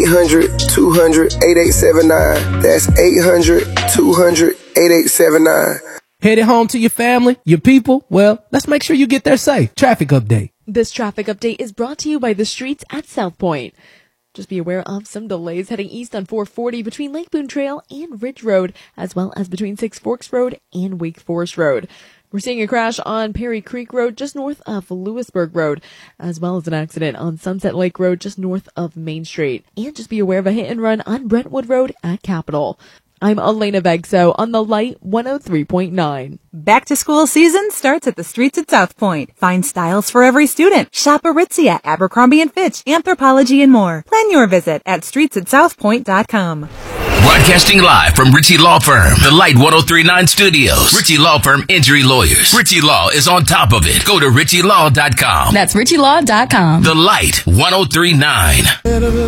800-200-8879. That's 800-200-8879. Headed home to your family, your people? Well, let's make sure you get there safe. Traffic update. This traffic update is brought to you by the streets at South Point. Just be aware of some delays heading east on 440 between Lake Boone Trail and Ridge Road, as well as between Six Forks Road and Wake Forest Road. We're seeing a crash on Perry Creek Road just north of Lewisburg Road, as well as an accident on Sunset Lake Road just north of Main Street. And just be aware of a hit and run on Brentwood Road at Capitol. I'm Elena Begso on the Light 103.9. Back to school season starts at the streets at South Point. Find styles for every student. Shop Aritzia, Abercrombie & Fitch, Anthropologie, and more. Plan your visit at streetsatsouthpoint.com. Broadcasting live from Ritchie Law Firm, the Light 103.9 Studios. Ritchie Law Firm Injury Lawyers. Ritchie Law is on top of it. Go to ritchielaw.com. That's ritchielaw.com. The Light 103.9.